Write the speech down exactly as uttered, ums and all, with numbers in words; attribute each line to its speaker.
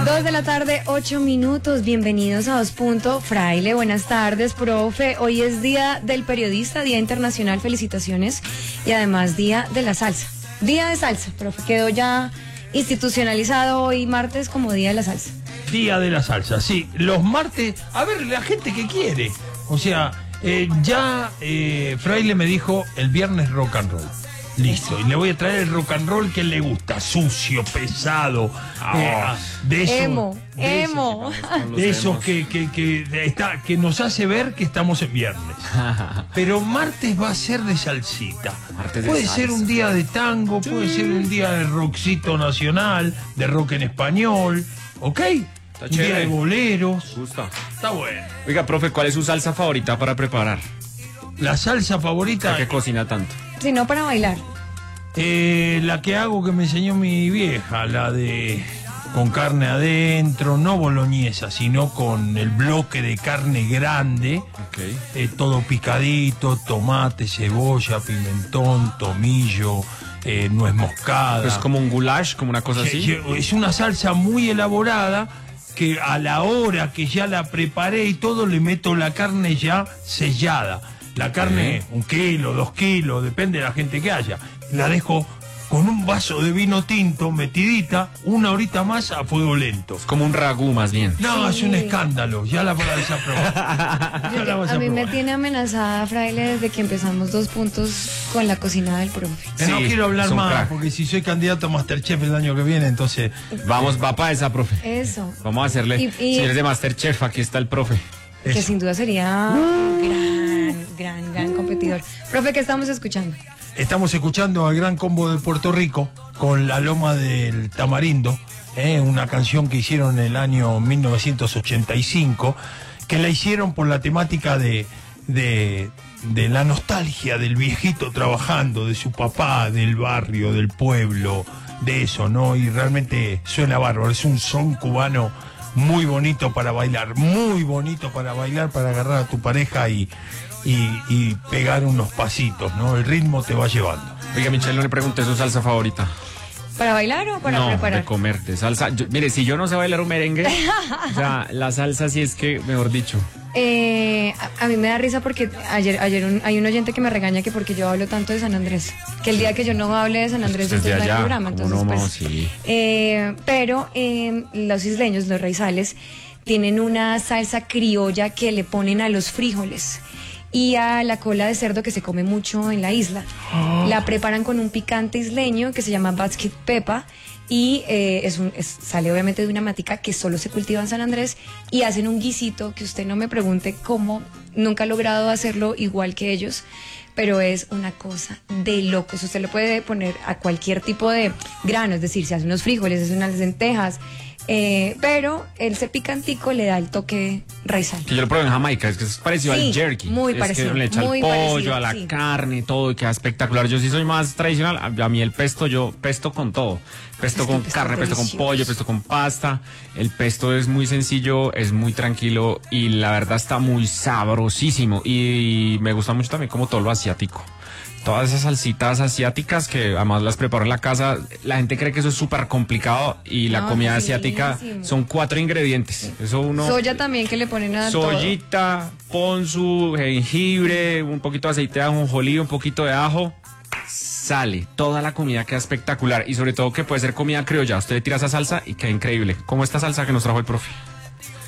Speaker 1: Dos de la tarde, ocho minutos. Bienvenidos a Dos Punto. Fraile, buenas tardes, profe. Hoy es Día del Periodista, Día Internacional. Felicitaciones. Y además Día de la Salsa. Día de Salsa, profe. Quedó ya institucionalizado hoy martes como Día de la Salsa.
Speaker 2: Día de la Salsa, sí. Los martes, a ver, la gente que quiere. O sea, eh, ya eh, Fraile me dijo el viernes rock and roll. Listo, y le voy a traer el rock and roll que le gusta, sucio, pesado, oh, eh, de esos,
Speaker 1: emo,
Speaker 2: de
Speaker 1: emo,
Speaker 2: esos, de esos que, que, que, está, que nos hace ver que estamos en viernes. Pero martes va a ser de salsita. Martes puede de ser salsa. Un día de tango, sí. Puede ser un día de rockcito nacional, de rock en español, ¿ok? Está un chévere. Día de boleros.
Speaker 3: Gusta.
Speaker 2: Está bueno.
Speaker 3: Oiga, profe, ¿cuál es su salsa favorita para preparar?
Speaker 2: La salsa favorita.
Speaker 3: ¿Para qué cocina tanto?
Speaker 1: Si no, para bailar.
Speaker 2: Eh, la que hago que me enseñó mi vieja, la de con carne adentro, no boloñesa, sino con el bloque de carne grande,
Speaker 3: okay.
Speaker 2: eh, todo picadito, tomate, cebolla, pimentón, tomillo, eh, nuez moscada.
Speaker 3: ¿Es como un goulash, como una cosa así?
Speaker 2: Es una salsa muy elaborada que a la hora que ya la preparé y todo le meto la carne ya sellada. La carne, ¿Eh? un kilo, dos kilos, depende de la gente que haya. La dejo con un vaso de vino tinto metidita, una horita más a fuego lento.
Speaker 3: Es como un ragú más bien.
Speaker 2: No, sí. Es un escándalo, ya la vas a desaprobar.
Speaker 1: Yo, la vas a, a mí me tiene amenazada, Fraile, desde que empezamos Dos Puntos con la cocina del profe.
Speaker 2: Sí, no quiero hablar más,
Speaker 3: crack.
Speaker 2: Porque si soy candidato a Masterchef el año que viene, entonces...
Speaker 3: Vamos, va para esa, profe.
Speaker 1: Eso.
Speaker 3: Vamos a hacerle, y, y... si eres de Masterchef, aquí está el profe.
Speaker 1: Que Eso. Sin duda sería un gran, gran, gran competidor. Profe, ¿qué estamos escuchando?
Speaker 2: Estamos escuchando al Gran Combo de Puerto Rico con La Loma del Tamarindo, eh, una canción que hicieron en el año mil novecientos ochenta y cinco, que la hicieron por la temática de, de, de la nostalgia del viejito trabajando, de su papá, del barrio, del pueblo, de eso, ¿no? Y realmente suena bárbaro, es un son cubano muy bonito para bailar, muy bonito para bailar, para agarrar a tu pareja y, y, y pegar unos pasitos, ¿no? El ritmo te va llevando.
Speaker 3: Oiga, Michelle, no le pregunté su salsa favorita.
Speaker 1: ¿Para bailar o para
Speaker 3: no,
Speaker 1: preparar?
Speaker 3: De comer, de salsa. Yo, mire, si yo no sé bailar un merengue, o sea, la salsa sí es que, mejor dicho.
Speaker 1: Eh, a, a mí me da risa porque ayer, ayer un, hay un oyente que me regaña que porque yo hablo tanto de San Andrés, que el día que yo no hable de San Andrés
Speaker 3: pues
Speaker 1: entonces
Speaker 3: de allá,
Speaker 1: no hay programa, entonces
Speaker 3: no,
Speaker 1: pues,
Speaker 3: sí.
Speaker 1: eh, pero eh, los isleños, los raizales, tienen una salsa criolla que le ponen a los frijoles y a la cola de cerdo que se come mucho en la isla. Oh. La preparan con un picante isleño que se llama basket pepa y eh, es un, es, sale obviamente de una matica que solo se cultiva en San Andrés y hacen un guisito que usted no me pregunte cómo, nunca he logrado hacerlo igual que ellos, pero es una cosa de locos. Usted lo puede poner a cualquier tipo de grano, es decir, se hace unos frijoles, se hace unas lentejas, Eh, pero ese picantico le da el toque raizal.
Speaker 3: Que yo lo probé en Jamaica, es que es parecido
Speaker 1: sí,
Speaker 3: al jerky.
Speaker 1: Muy
Speaker 3: es
Speaker 1: parecido.
Speaker 3: Que le echa el pollo,
Speaker 1: parecido,
Speaker 3: a la
Speaker 1: sí.
Speaker 3: carne, todo, y queda espectacular. Yo sí soy más tradicional. A, a mí el pesto, yo pesto con todo. Pesto es con pesto carne, pesto con pollo, pesto con pasta. El pesto es muy sencillo, es muy tranquilo y la verdad está muy sabrosísimo. Y, y me gusta mucho también como todo lo asiático. Todas esas salsitas asiáticas que además las preparo en la casa, la gente cree que eso es súper complicado y la no, comida asiática son cuatro ingredientes. Sí. Eso uno.
Speaker 1: Soya también que le ponen a
Speaker 3: soyita, ponzu, jengibre, un poquito de aceite de ajonjolí, un poquito de ajo. Sale, toda la comida queda espectacular y sobre todo que puede ser comida criolla. Usted le tira esa salsa y queda increíble. Como esta salsa que nos trajo el profe.